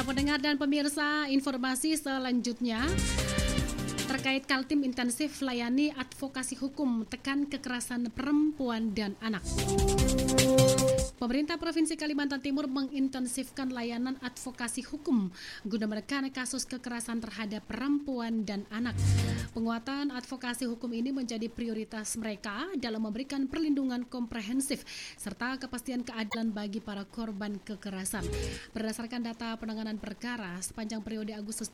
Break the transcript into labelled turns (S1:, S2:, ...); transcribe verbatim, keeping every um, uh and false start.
S1: Ya, pendengar dan pemirsa, informasi selanjutnya terkait Kaltim intensif layani advokasi hukum tekan kekerasan perempuan dan anak. Pemerintah Provinsi Kalimantan Timur mengintensifkan layanan advokasi hukum guna menekan kasus kekerasan terhadap perempuan dan anak. Penguatan advokasi hukum ini menjadi prioritas mereka dalam memberikan perlindungan komprehensif serta kepastian keadilan bagi para korban kekerasan. Berdasarkan data penanganan perkara sepanjang periode Agustus